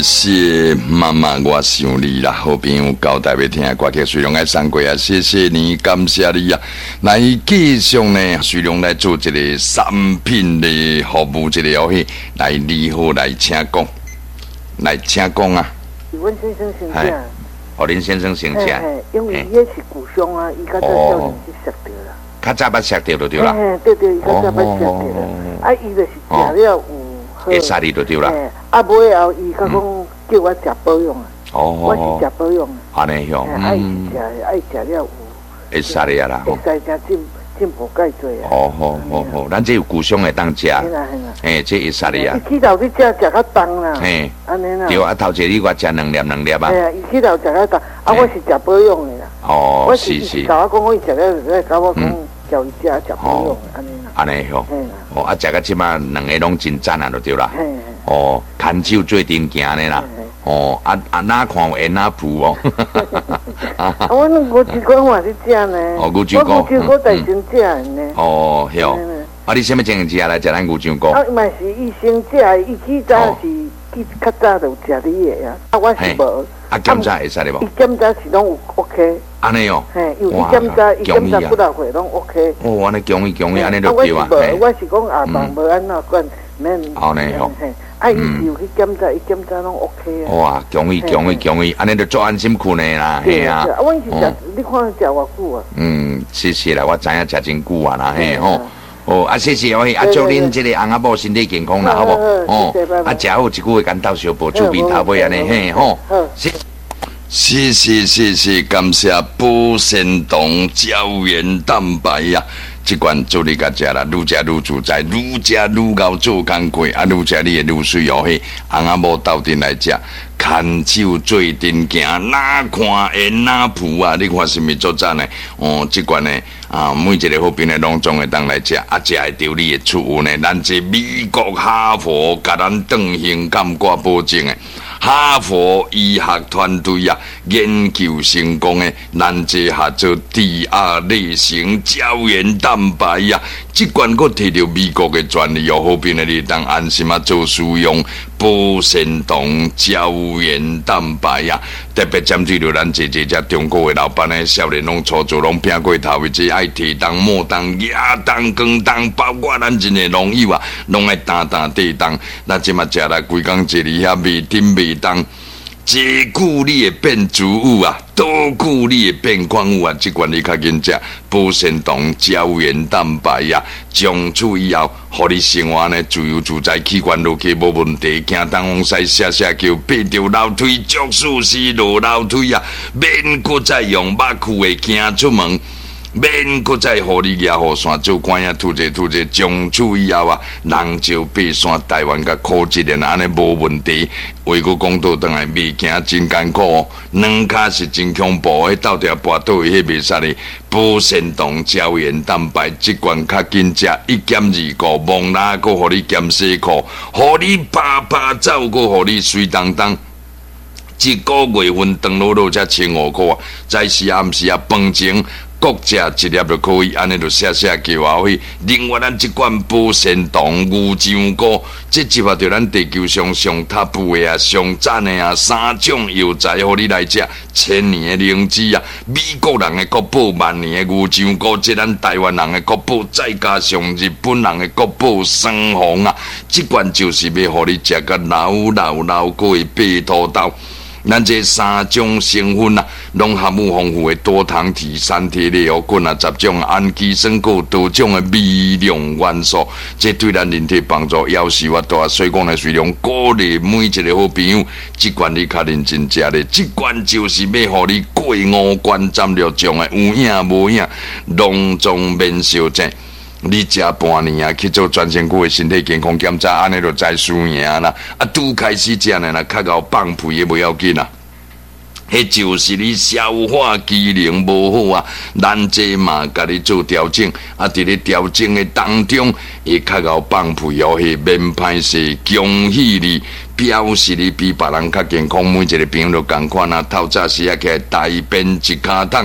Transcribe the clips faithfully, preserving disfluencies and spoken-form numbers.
谢妈妈，我想你啦，好朋友交代要听的歌曲，随龙来送过啊，谢谢你，感谢你啊。来继续呢，随龙来做一个产品的服务，一个游戏，来你好来请讲，来请讲啊。 是阮先生先请， 互恁先生先请， 因为伊迄是故乡啊，伊较早少年去识着啦， 较早捌识着就对啦。 嘿，对对，伊较早捌识着啦，啊，伊就是食了有。 会杀你就对啦。 啊，尾后伊较讲叫我食保养啊，我是食保养啊。 安尼样， 爱食爱食了有。 会杀你啊啦！ 会使正进进步介多啊。 哦好好好，咱这有故乡会当食。 嘿啦嘿啦。 嘿，这会杀你啊！ 伊起头去食食较重啦。嘿，安尼啦。 对啊，头一你我食两粒两粒啊。 嘿啊，伊起头食较重，啊，我是食保养的啦。 哦，是是。 甲我讲，我食了，再甲我讲叫伊食食保养的安尼啦。 安尼吼。哦，啊，食到即马两个拢真赞啊，就对啦。哦，牵手做阵行的啦。哦，啊啊，哪看有烟哪扑哦。 啊，我那五枝果嘛是食呢。 哦，五枝果。 五枝果在先食呢。 哦，嘿哦。啊，你什么情形来食咱五枝果？ 啊，嘛是伊先食，伊起早是伊较早就食你的呀。啊，我是无。 啊，检查会使的无？ 伊检查是拢有 OK。安尼哦。 嘿，因为伊检查，伊检查不大会拢 OK。 哦，安尼恭喜恭喜，安尼就对啊。 我是讲阿爸无安怎管，免。 好呢，好。 啊，伊是有去检查，伊检查拢 OK 啊。 哇，恭喜恭喜恭喜，安尼就做安心困的啦，嘿啊。 啊，阮是食，你看食偌久啊？ 嗯，谢谢啦，我知影食真久啊啦，嘿吼。哦，啊，谢谢哦，啊，祝恁这个翁仔某身体健康啦，好不？哦，啊，食好一句话干到小补，手边头尾安尼，嘿吼。谢谢谢谢谢，感谢保鲜堂胶原蛋白呀。这款做你家食啦，愈食愈自在，愈食愈熬做工课，啊，愈食你会愈水哦嘿。翁仔某斗阵来食，牵手做阵行，哪看烟哪扑啊！你看是毋是足赞的？哦，这款呢啊，每一个好朋友拢总会当来食，啊，食会着你的厝有呢。咱这美国哈佛甲咱长性感挂保证的。哈佛医学团队啊，研究成功的，咱这下做低压类型胶原蛋白啊，这款佫摕到美国的专利哦，好便的你当安心啊做使用保鲜堂胶原蛋白啊，特别针对着咱这这只中国的老板呢，少年拢初做拢拼过头，或者爱提当、摸当、压当、光当，包括咱真的农友啊，拢爱担担地当，咱即马食来规工一日遐袂顶袂当，多久你会变植物啊？多久你会变矿物啊？这款你较紧食保鲜堂胶原蛋白呀、啊，从此以后，互你生活呢自由自在，器官落去无问题，行东往西下下叫爬着楼梯，足舒适落楼梯啊，免搁再用肉裤的行出门。免搁再互你举雨伞做官啊，突者突者，从此以后啊，人就爬山台湾甲科技的安尼无问题。话搁讲倒转来，未行真艰苦哦，两骹是真恐怖，迄斗条跋倒去迄袂使哩。保鲜堂胶原蛋白即罐较紧食，一减二五，蒙拉搁互你减洗裤，互你啪啪走，搁互你水当当。一个月份长落落才千五块，早时暗时啊，饭前各食一粒就可以，安尼就写写叫后去。另外，咱即罐保鲜堂牛樟果，这集合着咱地球上上 top 的啊、上赞的啊三种药材，互你来食。千年的灵芝啊，美国人的国宝，万年的牛樟果，这咱台湾人的国宝，再加上日本人的国宝双红啊，这罐就是要互你食个老老老过的白土豆。咱这三种成分啊，拢含有丰富的多糖体、三体类哦，菌啊，十种氨基酸够多种的微量元素，这对咱人体帮助要是我大，所以讲呢，随量鼓励每一个好朋友，这罐你较认真食咧，这罐就是要互你过五关斩六将的，有影无影，拢总免烧症。你食半年啊，去做全身躯的身体健康检查，安尼就知输赢啦。啊，拄开始食呢，若较够放屁也不要紧啦。迄就是你消化机能无好啊，咱这嘛甲你做调整，啊，伫咧调整的当中，会较够放屁哦，迄免歹势，恭喜你，表示你比别人较健康。每一个朋友都共款啊，透早时啊起来大便一卡桶。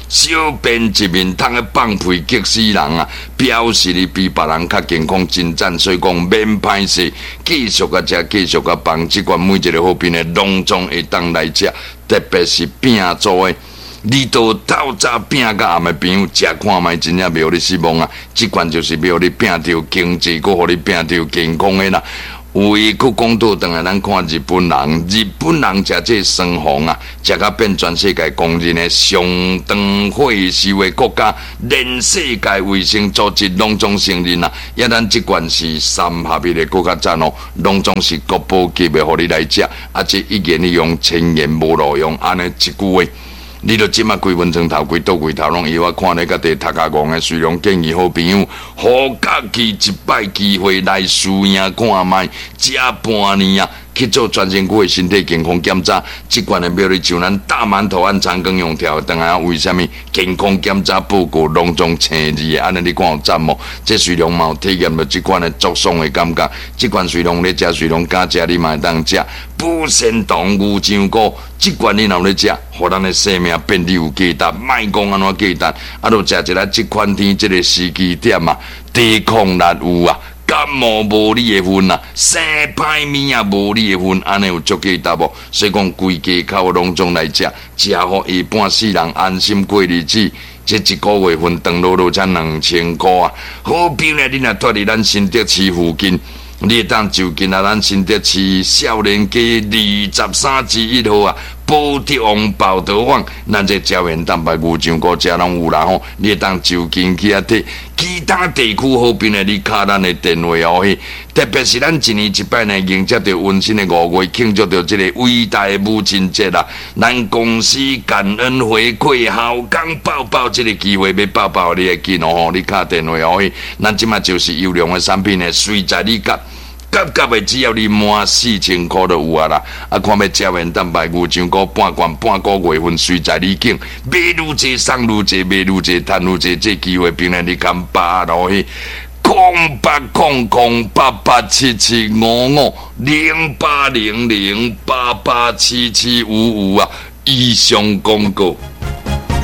小便一面通个放屁激死人啊！表示你比别人较健康真赞，所以讲免歹势，继续个食，继续个放，即款每一个好便的拢总会当来食，特别是饼做的。你到透早饼甲暗的朋友食看卖，真正袂互你失望啊！即款就是袂互你拼着经济，佮互你拼着健康的啦。为佮讲到当然，咱看日本人，日本人食这酸红啊，食甲变全世界公认的上长会寿的国家，连世界卫生组织拢总承认啊。也咱即款是三合一的国家赞哦，拢总是国宝级的，互你来食，啊，这一言一用，千言无路用，安尼一句话。你著即马规文床头规倒规头拢，伊我看咧个地头壳戆的，虽然建议好朋友，互家己一摆机会来试验看卖，食半年啊，去做全身躯的身体健康检查。即款的庙里像咱大馒头按长羹用条，当然为虾米健康检查报告拢总青字的，安尼你看有赞无？这虽然嘛有体验到即款的足爽的感觉，即款虽然咧食，虽然敢食，你嘛会当食。补肾糖、牛樟菇，即款你若咧食，互咱的生命变得有价值。莫讲安怎价值，啊，著食一个即款天，即个时机点啊，抵抗力有啊。感冒无你的份啊，生歹面啊无你的份，安尼有足价值无？所以讲规家口拢总来食，食互下半世人安心过日子。这一个月份长落落才两千块啊！好比咧，你若住伫咱新德市附近。你会当就近啊，咱新德市少年街二十三之一号啊，宝德王报道坊，咱这胶原蛋白、牛樟菇这拢有啦吼。你会当就近去啊摕，其他地区好便的，你卡咱的电话哦嘿。特别是咱一年一摆呢，迎接着温馨的五月，庆祝着这个伟大的母亲节啦。咱公司感恩回馈校工抱抱这个机会，要抱抱你的紧哦，你卡电话哦嘿。咱即马就是优良的产品呢，随在你甲。甲甲的只要你满四千块就有啊啦！啊，看要胶原蛋白、牛樟菇半罐半个月份，随在你境，买愈多送愈多，买愈多赚愈多，这机会平日你敢把落去？空八空空八八七七五五零八零零八八七七五五啊！以上广告。